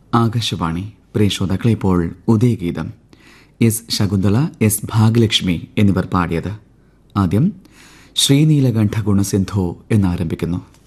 ആകാശവാണി. പ്രിയ ശ്രോതാക്കളെ, ഇപ്പോൾ ഉദയഗീതം. S Shakuntala, S Bhagyalakshmi എന്നിവർ പാടിയത്. ആദ്യം ശ്രീനീലകണ്ഠ ഗുണസിന്ധോ എന്നാരംഭിക്കുന്നു.